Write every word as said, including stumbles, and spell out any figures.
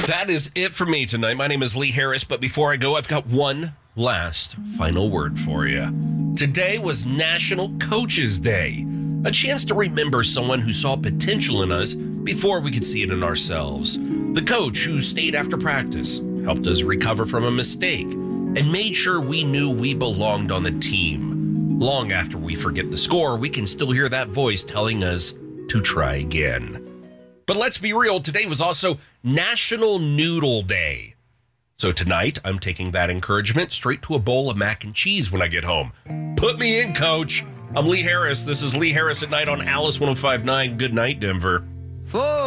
That is it for me tonight. My name is Lee Harris, but before I go, I've got one last final word for you. Today was National Coaches Day, a chance to remember someone who saw potential in us before we could see it in ourselves. The coach who stayed after practice, helped us recover from a mistake, and made sure we knew we belonged on the team. Long after we forget the score, we can still hear that voice telling us to try again. But let's be real, today was also National Noodle Day. So tonight, I'm taking that encouragement straight to a bowl of mac and cheese when I get home. Put me in, coach. I'm Lee Harris. This is Lee Harris at Night on Alice one oh five point nine. Good night, Denver. For